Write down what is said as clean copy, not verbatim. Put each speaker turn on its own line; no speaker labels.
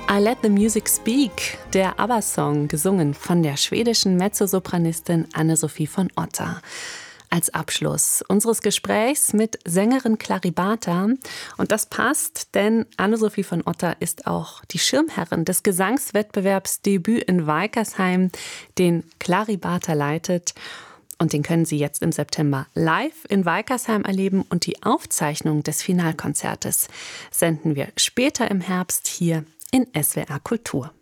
I Let the Music Speak, der ABBA-Song, gesungen von der schwedischen Mezzosopranistin Anne-Sophie von Otter. Als Abschluss unseres Gesprächs mit Sängerin Claribata. Und das passt, denn Anne-Sophie von Otter ist auch die Schirmherrin des Gesangswettbewerbs Debüt in Weikersheim, den Claribata leitet. Und den können Sie jetzt im September live in Weikersheim erleben. Und die Aufzeichnung des Finalkonzertes senden wir später im Herbst hier in SWR Kultur.